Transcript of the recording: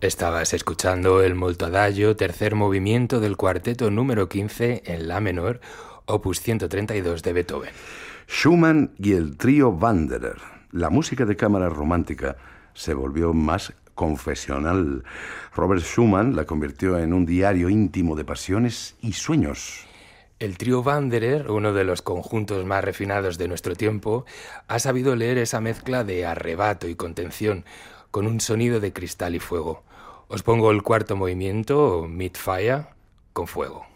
Estabas escuchando el Molto Adagio, tercer movimiento del cuarteto número 15 en la menor, opus 132 de Beethoven. Schumann y el trío Wanderer. La música de cámara romántica se volvió más confesional. Robert Schumann la convirtió en un diario íntimo de pasiones y sueños. El trío Wanderer, uno de los conjuntos más refinados de nuestro tiempo, ha sabido leer esa mezcla de arrebato y contención con un sonido de cristal y fuego. Os pongo el cuarto movimiento, Mid Fire, con fuego.